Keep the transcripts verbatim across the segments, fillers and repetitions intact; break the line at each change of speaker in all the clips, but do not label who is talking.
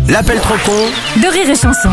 L'appel trop con
de Rire et Chanson.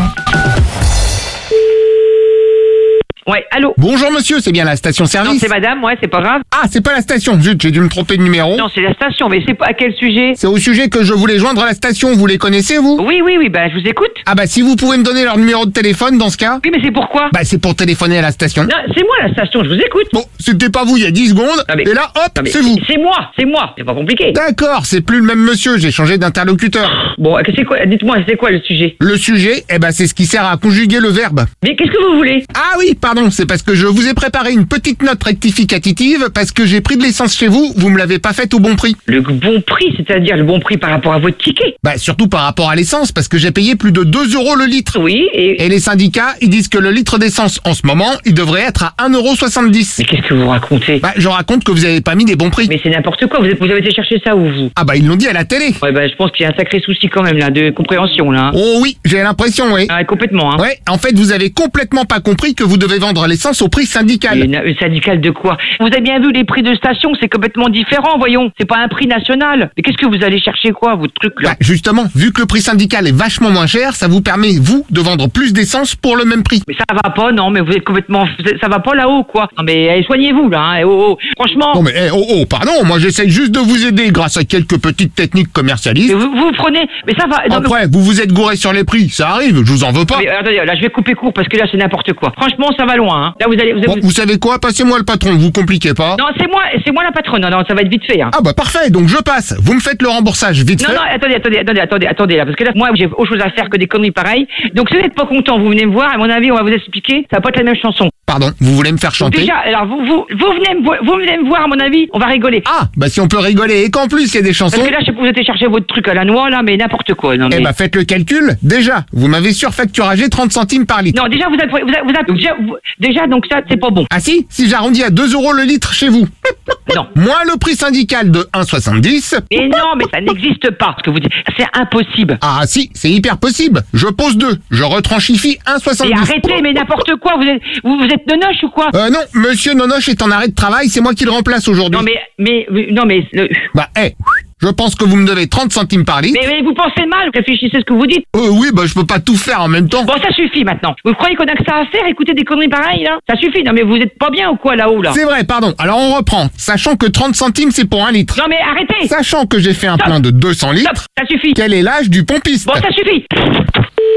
Ouais, allô?
Bonjour monsieur, c'est bien la station-service?
Non, c'est madame, ouais, c'est pas grave.
Ah, c'est pas la station, zut, j'ai dû me tromper de numéro.
Non, c'est la station, mais c'est pas à quel sujet?
C'est au sujet que je voulais joindre la station, vous les connaissez vous?
Oui, oui, oui, bah je vous écoute.
Ah bah si vous pouvez me donner leur numéro de téléphone dans ce cas?
Oui, mais c'est pourquoi?
Bah c'est pour téléphoner à la station.
Non, c'est moi la station, je vous écoute.
Bon, c'était pas vous il y a dix secondes,
Non, mais-
et là hop,
Non, mais
c'est vous.
C'est moi, c'est moi, c'est pas compliqué.
D'accord, c'est plus le même monsieur, j'ai changé d'interlocuteur.
Bon, c'est quoi, dites-moi, c'est quoi le sujet?
Le sujet, eh ben c'est ce qui sert à conjuguer le verbe.
Mais qu'est-ce que vous voulez?
Ah oui, pardon, c'est parce que je vous ai préparé une petite note rectificative parce que j'ai pris de l'essence chez vous, vous me l'avez pas faite au bon prix.
Le bon prix, c'est-à-dire le bon prix par rapport à votre ticket?
Bah surtout par rapport à l'essence parce que j'ai payé plus de deux euros le litre.
Oui, et...
Et les syndicats, ils disent que le litre d'essence en ce moment, il devrait être à un euro soixante-dix.
Mais qu'est-ce que vous racontez?
Bah je raconte que vous avez pas mis les bons prix.
Mais c'est n'importe quoi, vous, êtes- vous avez été chercher ça où, vous?
Ah bah ils l'ont dit à la télé.
Ouais, bah je pense qu'il y a un sacré souci quand même, là, de compréhension, là. hein.
Oh oui, j'ai l'impression, oui.
Ah, complètement, hein.
Ouais, en fait vous avez complètement pas compris que vous devez vendre l'essence au prix syndical.
Et na- euh, syndical de quoi? Vous avez bien vu les prix de station, c'est complètement différent, voyons. C'est pas un prix national. Mais qu'est-ce que vous allez chercher quoi, votre truc là?
Bah justement, vu que le prix syndical est vachement moins cher, ça vous permet, vous, de vendre plus d'essence pour le même prix.
Mais ça va pas, non, mais vous êtes complètement... vous êtes- ça va pas là-haut, quoi. Non mais eh, soignez-vous, là, hein. Eh, oh, oh. Franchement...
Non mais, eh, oh, oh, pardon, moi j'essaye juste de vous aider grâce à quelques petites techniques commercialistes.
Mais vous, vous prenez... Mais ça va... non, mais-
Après, vous vous êtes gouré sur les prix, ça arrive, je vous en veux pas.
mais, attendez, là, je vais couper court parce que là, c'est n'importe quoi. Franchement, ça va loin, hein. Là, vous allez... Vous,
Bon,
vous-
vous savez quoi, passez-moi le patron, vous compliquez pas.
Non, c'est moi, c'est moi la patronne. Non, non, ça va être vite fait, hein.
Ah bah parfait, donc je passe. Vous me faites le remboursage vite
Non,
fait.
non, attendez, attendez, attendez, attendez, attendez, là, parce que là, moi, j'ai autre chose à faire que des conneries pareilles. Donc, si vous n'êtes pas content, vous venez me voir, à mon avis, on va vous expliquer, ça va pas être la même chanson.
Pardon, vous voulez me faire
Donc,
chanter?
déjà, alors, vous, vous, vous venez me, vo- vous venez me voir, à mon avis, on va rigoler.
Ah, bah si on peut rigoler et qu'en plus il y a des chansons,
Parce que là, je sais pas, vous êtes chercher votre truc à la noix, là, mais n'importe quoi, non, mais...
eh bah faites le calcul. Déjà, vous m'avez surfacturagé trente centimes par litre.
Non, déjà, vous êtes, vous êtes, vous êtes- donc, déjà, vous- déjà, donc ça, c'est pas bon.
Ah si, si j'arrondis à deux euros le litre chez vous,
Non.
moins le prix syndical de un soixante-dix.
Mais non, mais ça n'existe pas, ce que vous dites. C'est impossible.
Ah si, c'est hyper possible. Je pose deux, je retranchifie un
Et
soixante-dix.
arrêtez, mais n'importe quoi, vous êtes, vous, vous êtes nonoche ou quoi?
Euh non, monsieur Nonoche est en arrêt de travail, c'est moi qui le remplace aujourd'hui.
Non, mais, mais, mais- non, mais, le-
Bah eh, je pense que vous me devez trente centimes par litre.
mais, mais vous pensez mal, réfléchissez ce que vous dites.
Euh oui, bah je peux pas tout faire en même temps.
Bon, ça suffit maintenant. Vous croyez qu'on a que ça à faire, écouter des conneries pareilles, là? Ça suffit. Non, mais vous êtes pas bien ou quoi, là-haut, là?
C'est vrai, pardon. Alors on reprend. Sachant que trente centimes c'est pour un litre.
Non, mais arrêtez!
Sachant que j'ai fait un
Stop.
plein de deux cents
Stop,
litres,
ça suffit.
quel est l'âge du pompiste?
Bon, ça suffit.